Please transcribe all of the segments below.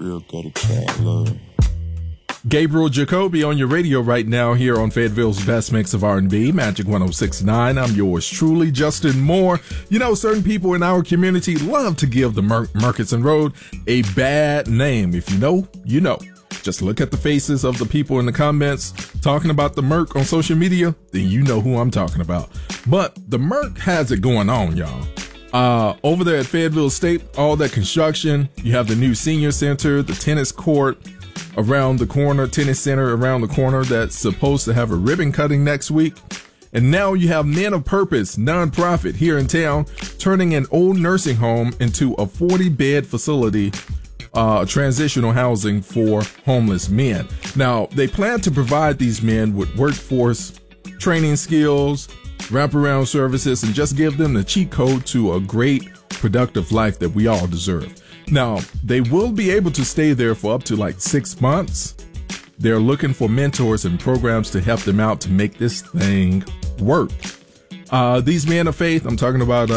real gutter cat love. Gabriel Jacoby on your radio right now here on Fayetteville's best mix of R&B, Magic 106.9. I'm yours truly, Justin Moore. You know, certain people in our community love to give the Murchison Road a bad name. If you know, you know. Just look at the faces of the people in the comments talking about the Merc on social media, then you know who I'm talking about. But the Merc has it going on, y'all. Over there at Fayetteville State, all that construction, you have the new senior center, the tennis court around the corner, tennis center around the corner that's supposed to have a ribbon cutting next week. And now you have Men of Purpose, nonprofit here in town, turning an old nursing home into a 40-bed facility, transitional housing for homeless men. Now, they plan to provide these men with workforce training skills, wraparound services, and just give them the cheat code to a great, productive life that we all deserve. Now, they will be able to stay there for up to like 6 months. They're looking for mentors and programs to help them out to make this thing work. These men of faith, I'm talking about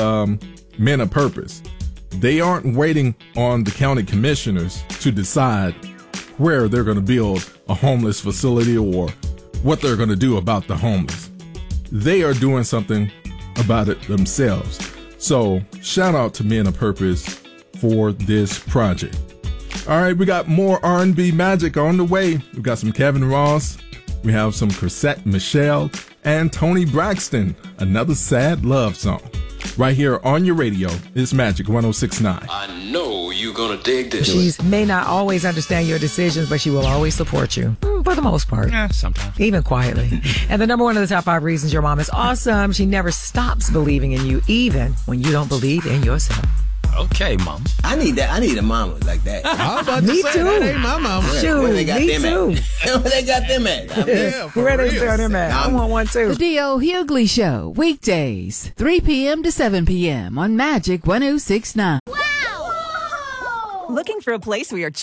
Men of Purpose, they aren't waiting on the county commissioners to decide where they're going to build a homeless facility or what they're going to do about the homeless. They are doing something about it themselves. So shout out to Men of Purpose for this project. All right, we got more R&B magic on the way. We got some Kevin Ross. We have some Chrisette Michele and Toni Braxton, another sad love song. Right here on your radio, it's Magic 106.9. I know you're going to dig this. She may not always understand your decisions, but she will always support you. For the most part. Yeah, sometimes. Even quietly. And the number one of the top 5 reasons your mom is awesome, she never stops believing in you, even when you don't believe in yourself. Okay, Mom. I need that. I need a mama like that. I was about to Me say, too. that ain't my mama. Shoot, Where they got me them too. at? Where they got them at? I mean, Yeah, for Where they real. sell them at? I want one too. The D.O. Hughley Show, weekdays, 3 p.m. to 7 p.m. on Magic 106.9. Looking for a place where your